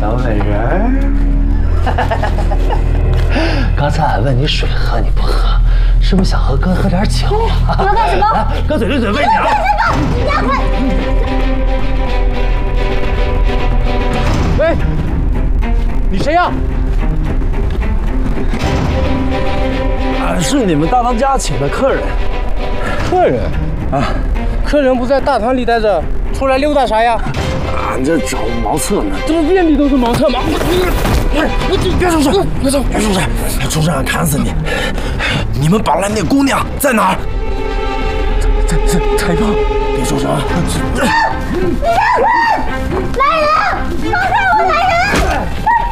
小美人儿。刚才俺问你水喝你不喝，是不是想和哥喝点酒啊？ 你要干什么？ 来，哥嘴对嘴喂你啊！ 你要快！ 喂，你谁呀？ 俺是你们大当家请的客人。 客人啊，客人不在大堂里待着，出来溜达啥呀？ 俺这找茅厕呢。 这不遍地都是茅厕吗？ 别出声！别出声！出声俺砍死你！你们绑来那姑娘在哪儿？在菜帮。别出声！ 来人！放开我！来人！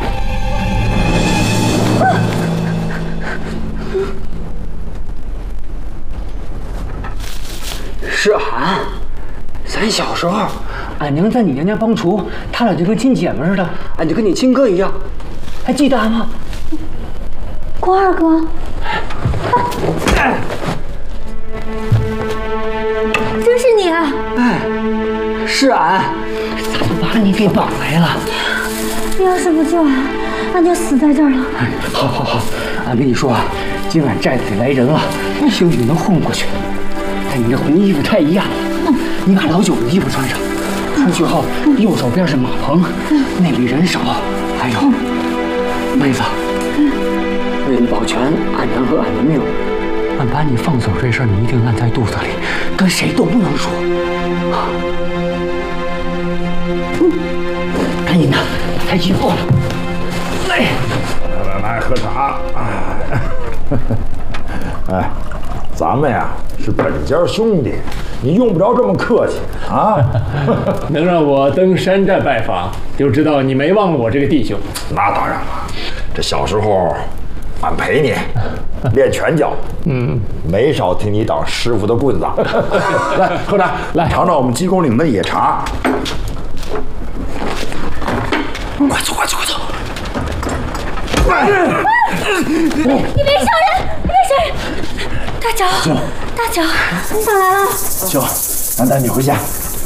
是俺，咱小时候，俺娘在你娘家帮厨，他俩就跟亲姐们似的，俺就跟你亲哥一样，还记得俺吗？ 郭二哥，真是你啊！ 哎，是俺，咋就把你给绑来了？ 你要是不救俺，俺就死在这儿了。 好，俺跟你说啊，今晚寨子里来人了，兴许能混过去。但你这红衣服太一样了，你把老九的衣服穿上，出去后右手边是马棚，那里人少。还有，妹子，为了保全俺娘和俺的命，俺把你放走这事儿你一定烂在肚子里，跟谁都不能说。赶紧的，太急迫了。 来喝茶。哎，咱们呀是本家兄弟，你用不着这么客气啊。 能让我登山寨拜访，就知道你没忘了我这个弟兄。 那当然了，这小时候俺陪你练拳脚，没少替你当师傅的棍子。来喝茶，来尝尝我们鸡公岭的野茶。快走！ 你别伤人！大脚，你咋来了？ 行，俺带你回家。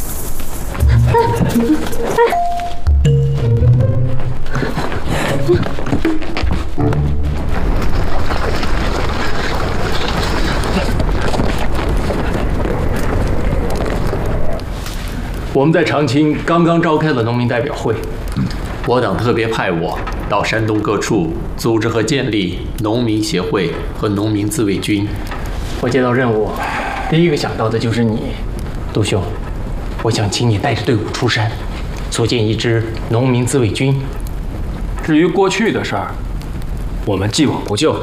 我们在长青刚刚召开了农民代表会，我党特别派我到山东各处组织和建立农民协会和农民自卫军。我接到任务，第一个想到的就是你，杜兄。我想请你带着队伍出山，组建一支农民自卫军。至于过去的事儿，我们既往不咎。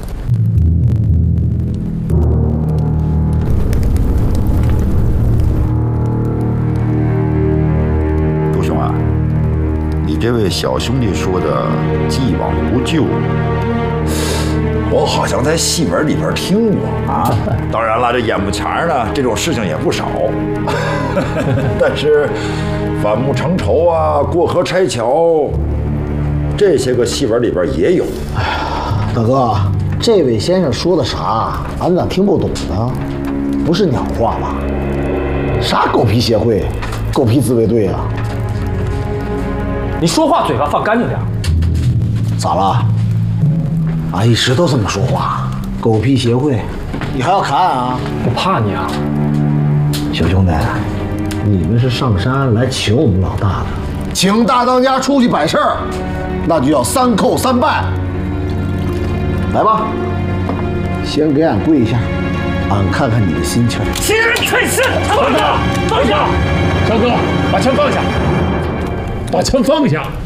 杜兄啊，你这位小兄弟说的“既往不咎”，我好像在戏文里边听过啊。当然了，这眼目前呢，这种事情也不少。但是反目成仇啊，过河拆桥，这些个戏文里边也有。 哎呀，大哥，这位先生说的啥，俺咋听不懂呢？不是鸟话吧？啥狗屁协会、狗屁自卫队啊？ 你说话嘴巴放干净点。 咋了？俺一直都这么说话。狗屁协会，你还要砍俺啊？ 我怕你啊， 小兄弟，你们是上山来请我们老大的，请大当家出去摆事儿，那就要3叩3拜。来吧，先给俺跪一下，俺看看你的心气儿。 欺人太甚！放下！小哥，把枪放下！把枪放下！